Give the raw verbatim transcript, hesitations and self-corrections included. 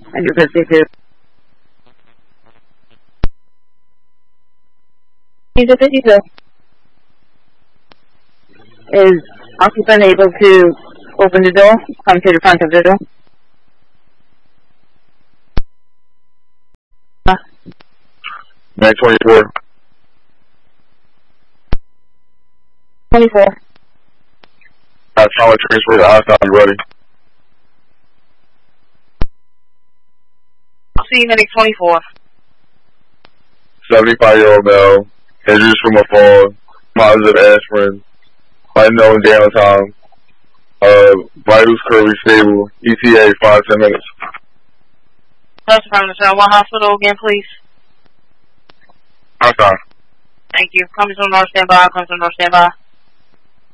And you're fifty-two. He's a fifty-two. Is occupant able to open the door? Come to the front of the door. nine twenty-four. twenty-four. I trauma transfer to outside, ready. I'll see you medic twenty-four. seventy-five year old male, injuries from a fall, positive aspirin, unknown downtime, uh, vitals currently stable, E T A five to ten minutes. That's from the San Juan Hospital again, please. Outside. Thank you. Come to North standby, come to North standby.